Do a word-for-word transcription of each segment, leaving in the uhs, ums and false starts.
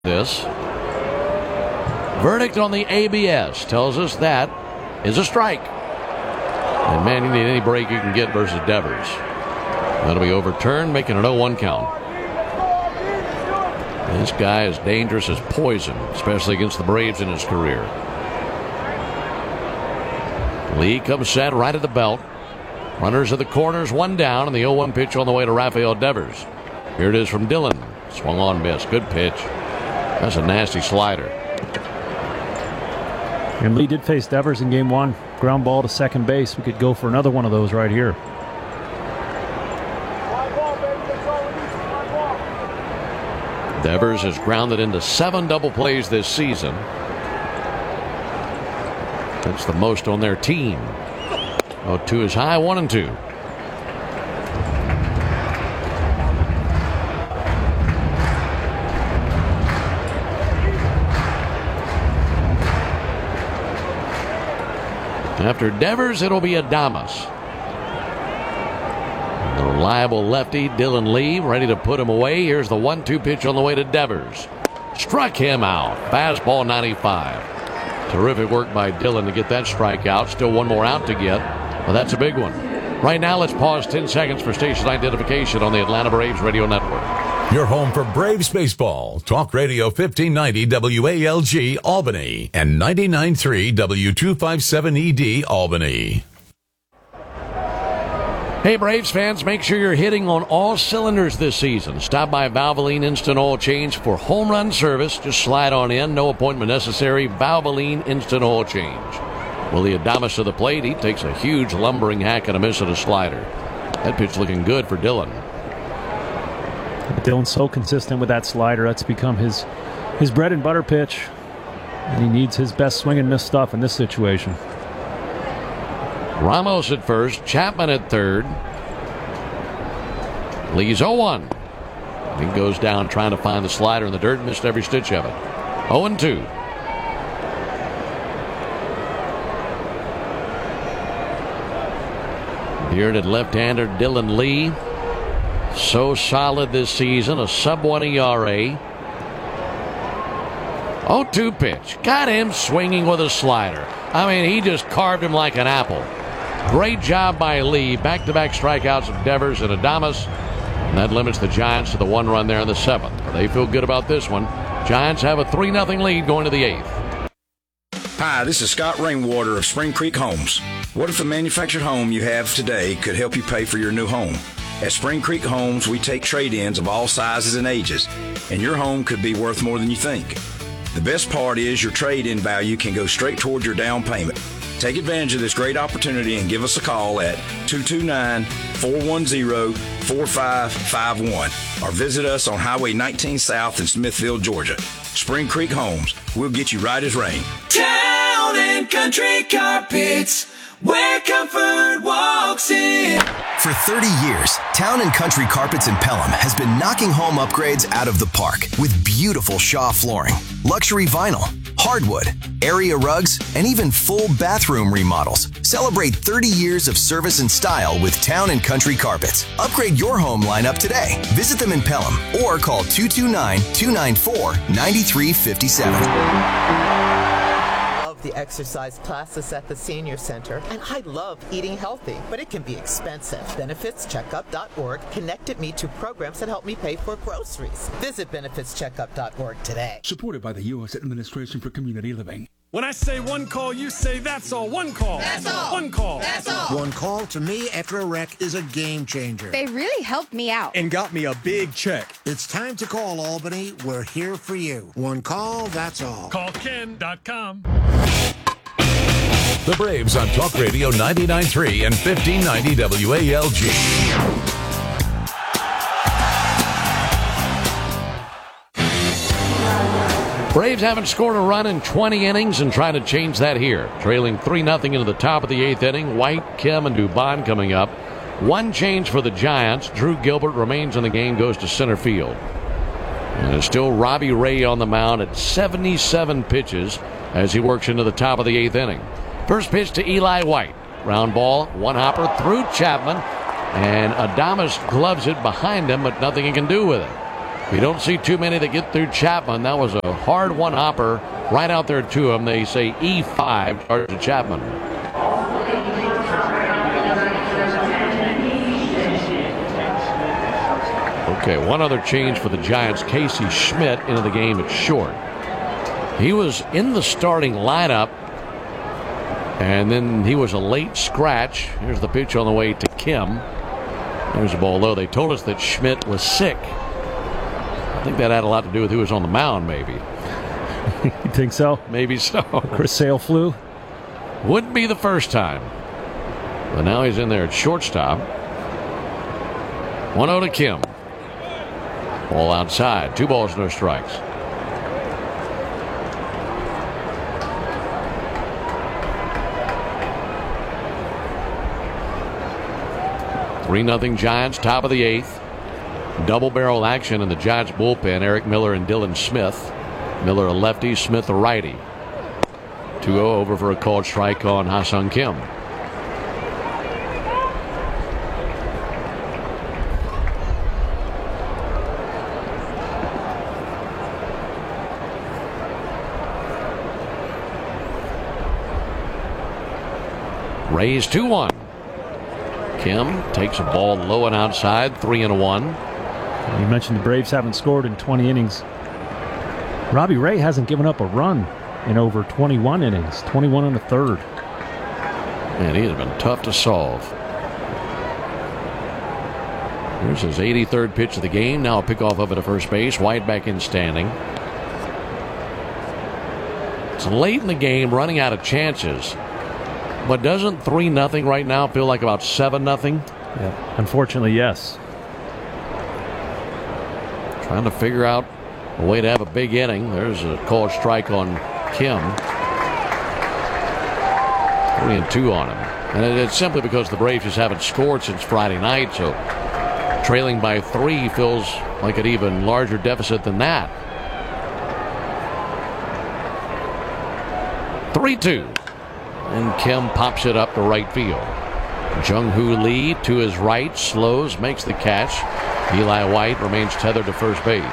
This verdict on the A B S tells us that is a strike. And man, you need any break you can get versus Devers. That'll be overturned, making an oh one count. This guy is dangerous as poison, especially against the Braves in his career. Lee comes set right at the belt. Runners at the corners, one down, and the oh one pitch on the way to Rafael Devers. Here it is from Dillon. Swung on, miss. Good pitch. That's a nasty slider. And Lee did face Devers in game one. Ground ball to second base. We could go for another one of those right here. Devers has grounded into seven double plays this season. That's the most on their team. oh two is high, one and two. After Devers, it'll be Adames. The reliable lefty, Dylan Lee, ready to put him away. Here's the one two pitch on the way to Devers. Struck him out. Fastball ninety-five. Terrific work by Dylan to get that strikeout. Still one more out to get. Well, that's a big one. Right now, let's pause ten seconds for station identification on the Atlanta Braves Radio Network. Your home for Braves baseball. Talk Radio fifteen ninety W A L G Albany and ninety-nine point three W two fifty-seven E D Albany. Hey, Braves fans, make sure you're hitting on all cylinders this season. Stop by Valvoline Instant Oil Change for home run service. Just slide on in. No appointment necessary. Valvoline Instant Oil Change. Willie Adames to the plate. He takes a huge lumbering hack and a miss at a slider. That pitch looking good for Dylan. Dylan's so consistent with that slider. That's become his his bread and butter pitch. And he needs his best swing and miss stuff in this situation. Ramos at first, Chapman at third. Lee's oh one. He goes down trying to find the slider in the dirt, missed every stitch of it. oh and two. Bearded left-hander Dylan Lee. So solid this season, a sub one E R A. oh two pitch. Got him swinging with a slider. I mean, he just carved him like an apple. Great job by Lee. Back-to-back strikeouts of Devers and Adames. And that limits the Giants to the one run there in the seventh. They feel good about this one. Giants have a three nothing lead going to the eighth. Hi, this is Scott Rainwater of Spring Creek Homes. What if the manufactured home you have today could help you pay for your new home? At Spring Creek Homes, we take trade-ins of all sizes and ages, and your home could be worth more than you think. The best part is your trade-in value can go straight toward your down payment. Take advantage of this great opportunity and give us a call at two two nine, four one zero, four five five one or visit us on Highway nineteen South in Smithville, Georgia. Spring Creek Homes, we'll get you right as rain. Town and Country Carpets, where comfort walks in. For thirty years, Town and Country Carpets in Pelham has been knocking home upgrades out of the park with beautiful Shaw flooring, luxury vinyl, hardwood, area rugs, and even full bathroom remodels. Celebrate thirty years of service and style with Town and Country Carpets. Upgrade your home lineup today. Visit them in Pelham or call two two nine, two nine four, nine three five seven. The exercise classes at the senior center, and I love eating healthy, but it can be expensive. benefits checkup dot org connected me to programs that help me pay for groceries. Visit benefits checkup dot org today. Supported by the U S Administration for Community Living. When I say one call, you say that's all. One call. That's all. One call. That's all. One call to me after a wreck is a game changer. They really helped me out. And got me a big check. It's time to call Albany. We're here for you. One call, that's all. Call Ken dot com. The Braves on Talk Radio ninety-nine point three and fifteen ninety W A L G. Braves haven't scored a run in twenty innings and trying to change that here. Trailing three nothing into the top of the eighth inning. White, Kim, and Dubon coming up. One change for the Giants. Drew Gilbert remains in the game, goes to center field. And it's still Robbie Ray on the mound at seventy-seven pitches as he works into the top of the eighth inning. First pitch to Eli White. Round ball, one hopper through Chapman. And Adames gloves it behind him, but nothing he can do with it. We don't see too many that get through Chapman. That was a hard one-hopper right out there to him. They say E five starts to Chapman. Okay, one other change for the Giants. Casey Schmidt into the game at short. He was in the starting lineup, and then he was a late scratch. Here's the pitch on the way to Kim. There's the ball low. They told us that Schmidt was sick. I think that had a lot to do with who was on the mound, maybe. You think so? Maybe so. Chris Sale flu? Wouldn't be the first time. But now he's in there at shortstop. one oh to Kim. Ball outside. Two balls, no strikes. three nothing Giants, top of the eighth. Double barrel action in the Giants bullpen. Eric Miller and Dylan Smith. Miller a lefty, Smith a righty. two oh over for a called strike on Ha-Seong Kim. Rays two one. Kim takes a ball low and outside, three and a one. You mentioned the Braves haven't scored in twenty innings. Robbie Ray hasn't given up a run in over twenty-one innings, twenty-one and a third. Man, he has been tough to solve. Here's his eighty-third pitch of the game. Now a pickoff of it to first base. White back in standing. It's late in the game, running out of chances. But doesn't three nothing right now feel like about seven nothing? Yeah, unfortunately, yes. Trying to figure out a way to have a big inning. There's a called strike on Kim. Three and two on him. And it's simply because the Braves just haven't scored since Friday night, so trailing by three feels like an even larger deficit than that. three two. And Kim pops it up to right field. Jung-Hoo Lee to his right, slows, makes the catch. Eli White remains tethered to first base.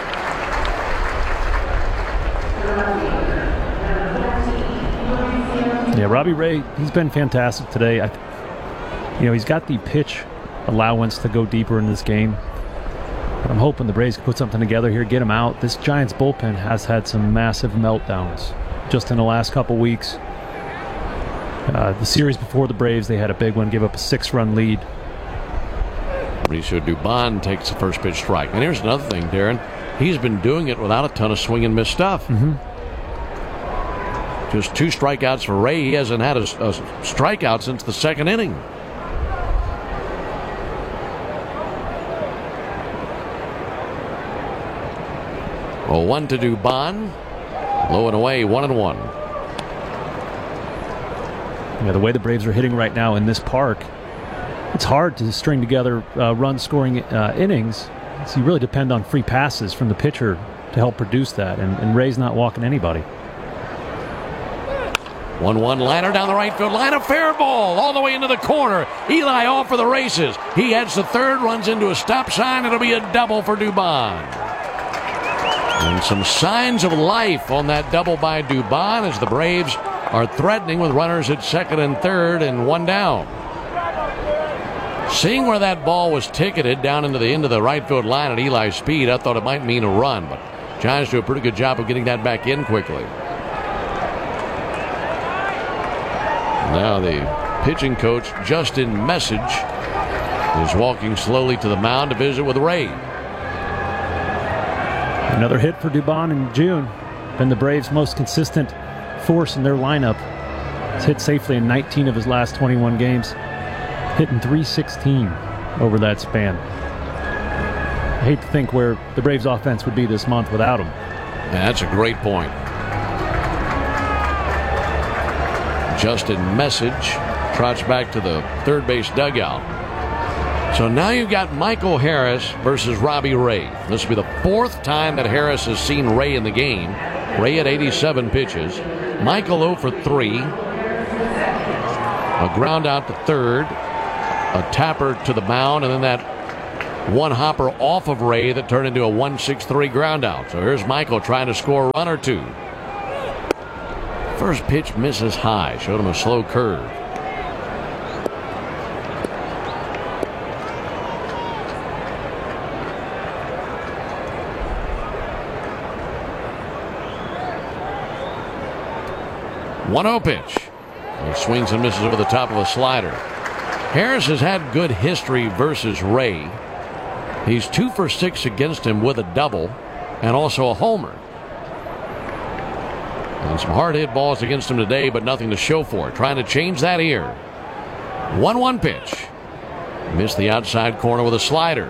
Yeah, Robbie Ray, he's been fantastic today. I, you know, he's got the pitch allowance to go deeper in this game. But I'm hoping the Braves can put something together here, get him out. This Giants bullpen has had some massive meltdowns just in the last couple weeks. Uh, the series before the Braves, they had a big one, give up a six-run lead. Mauricio Dubon takes the first pitch strike. And here's another thing, Darren. He's been doing it without a ton of swing and miss stuff. Mm-hmm. Just two strikeouts for Ray. He hasn't had a, a strikeout since the second inning. Oh, one to Dubon. Low and away, one and one. Yeah, the way the Braves are hitting right now in this park, it's hard to string together uh, run-scoring uh, innings. So you really depend on free passes from the pitcher to help produce that, and, and Ray's not walking anybody. one one liner down the right field line. A fair ball all the way into the corner. Eli off for the races. He heads to third, runs into a stop sign. It'll be a double for Dubon. And some signs of life on that double by Dubon as the Braves are threatening with runners at second and third and one down. Seeing where that ball was ticketed down into the end of the right field line at Eli's speed, I thought it might mean a run, but Giants do a pretty good job of getting that back in quickly. Now the pitching coach, Justin Message, is walking slowly to the mound to visit with Ray. Another hit for Dubon in June. Been the Braves' most consistent force in their lineup. He's hit safely in nineteen of his last twenty-one games. Hitting three sixteen over that span. I hate to think where the Braves' offense would be this month without him. Yeah, that's a great point. Justin Message trots back to the third base dugout. So now you've got Michael Harris versus Robbie Ray. This will be the fourth time that Harris has seen Ray in the game. Ray at eighty-seven pitches. Michael oh for three. A ground out to third. A tapper to the mound, and then that one hopper off of Ray that turned into a one six three ground out. So here's Michael trying to score a run or two. First pitch misses high. Showed him a slow curve. one oh pitch. He swings and misses over the top of a slider. Harris has had good history versus Ray. He's two for six against him with a double and also a homer. And some hard hit balls against him today, but nothing to show for it. Trying to change that here. one one pitch. Missed the outside corner with a slider.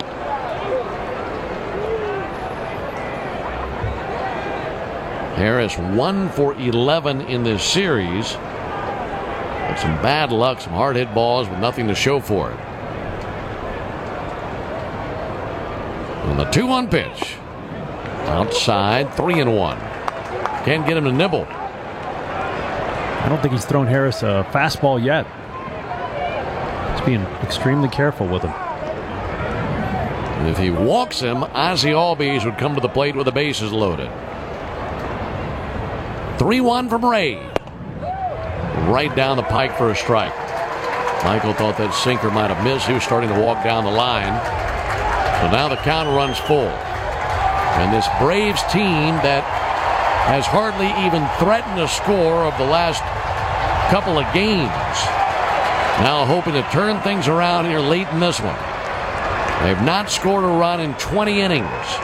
Harris one for eleven in this series. But some bad luck, some hard hit balls with nothing to show for it. And the two one pitch. Outside, three and one. Can't get him to nibble. I don't think he's thrown Harris a fastball yet. He's being extremely careful with him. And if he walks him, Ozzie Albies would come to the plate with the bases loaded. three one from Ray. Right down the pike for a strike. Michael thought that sinker might have missed. He was starting to walk down the line. So now the count runs full. And this Braves team that has hardly even threatened a score of the last couple of games, now hoping to turn things around here late in this one. They've not scored a run in twenty innings.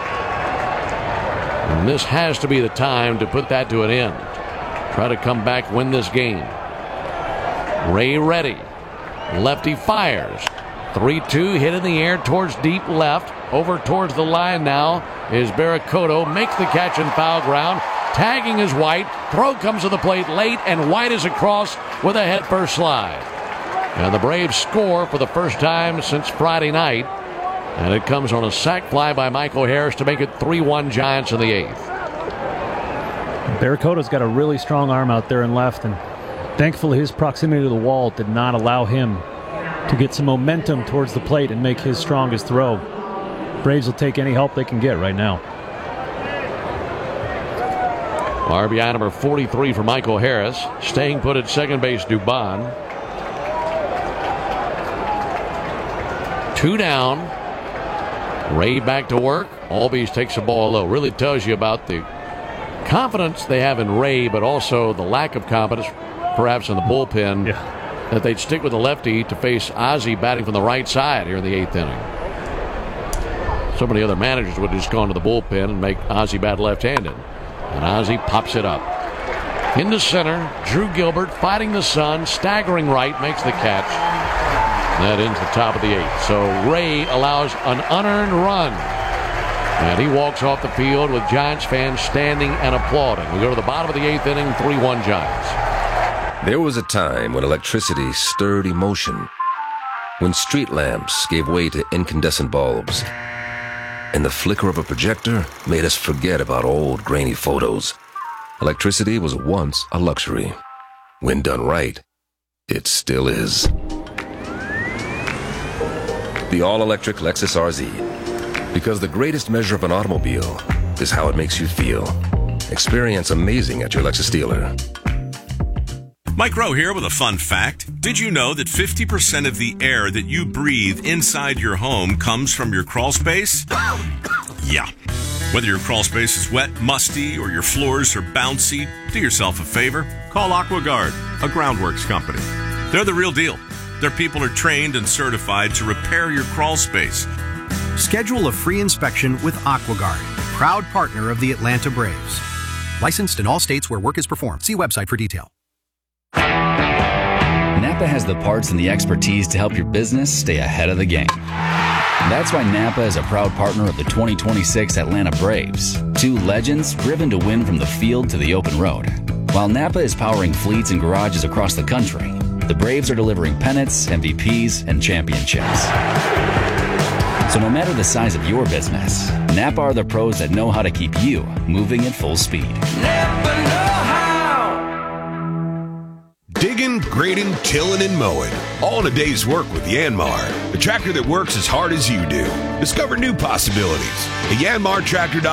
And this has to be the time to put that to an end. Try to come back, win this game. Ray ready. Lefty fires. three two hit in the air towards deep left. Over towards the line now is Barracoto. Makes the catch in foul ground. Tagging is White. Throw comes to the plate late, and White is across with a head-first slide. And the Braves score for the first time since Friday night. And it comes on a sac fly by Michael Harris to make it three one Giants in the eighth. Barracoto's got a really strong arm out there in left, and thankfully his proximity to the wall did not allow him to get some momentum towards the plate and make his strongest throw. Braves will take any help they can get right now. R B I number forty-three for Michael Harris. Staying put at second base, Dubon. Two down. Ray back to work. Albies takes the ball low. Really tells you about the confidence they have in Ray, but also the lack of confidence perhaps in the bullpen, yeah, that they'd stick with the lefty to face Ozzie batting from the right side here in the eighth inning. So many other managers would have just gone to the bullpen and make Ozzie bat left-handed. And Ozzie pops it up. Into center, Drew Gilbert fighting the sun, staggering right, makes the catch. That ends the top of the eighth. So Ray allows an unearned run. And he walks off the field with Giants fans standing and applauding. We go to the bottom of the eighth inning, three one Giants. There was a time when electricity stirred emotion, when street lamps gave way to incandescent bulbs, and the flicker of a projector made us forget about old grainy photos. Electricity was once a luxury. When done right, it still is. The all-electric Lexus R Z. Because the greatest measure of an automobile is how it makes you feel. Experience amazing at your Lexus dealer. Mike Rowe here with a fun fact. Did you know that fifty percent of the air that you breathe inside your home comes from your crawl space? Yeah. Whether your crawl space is wet, musty, or your floors are bouncy, do yourself a favor. Call AquaGuard, a groundworks company. They're the real deal. Their people are trained and certified to repair your crawl space. Schedule a free inspection with AquaGuard, proud partner of the Atlanta Braves. Licensed in all states where work is performed. See website for detail. Napa has the parts and the expertise to help your business stay ahead of the game. That's why Napa is a proud partner of the twenty twenty-six Atlanta Braves, two legends driven to win from the field to the open road. While Napa is powering fleets and garages across the country, the Braves are delivering pennants, M V Ps, and championships. So no matter the size of your business, Napa are the pros that know how to keep you moving at full speed. Napa know how. Dig Digging, grading, tilling, and mowing. All in a day's work with Yanmar, the tractor that works as hard as you do. Discover new possibilities at yanmar tractor dot com.